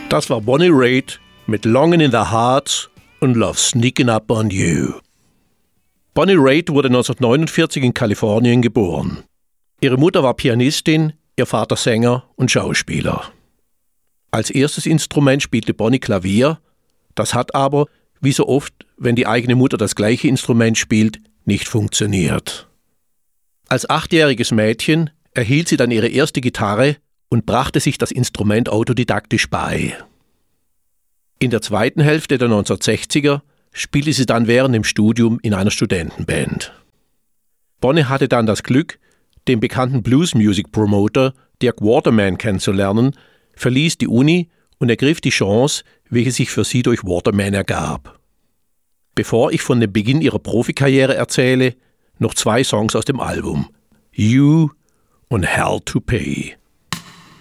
Das war Bonnie Raitt mit Longing in the Heart und Love Sneaking Up on You. Bonnie Raitt wurde 1949 in Kalifornien geboren. Ihre Mutter war Pianistin, ihr Vater Sänger und Schauspieler. Als erstes Instrument spielte Bonnie Klavier, das hat aber, wie so oft, wenn die eigene Mutter das gleiche Instrument spielt, nicht funktioniert. Als 8-jähriges Mädchen erhielt sie dann ihre erste Gitarre und brachte sich das Instrument autodidaktisch bei. In der zweiten Hälfte der 1960er spielte sie dann während dem Studium in einer Studentenband. Bonnie hatte dann das Glück, den bekannten Blues-Music-Promoter Dirk Waterman kennenzulernen, verließ die Uni und ergriff die Chance, welche sich für sie durch Waterman ergab. Bevor ich von dem Beginn ihrer Profikarriere erzähle, noch 2 Songs aus dem Album: You und Hell to Pay.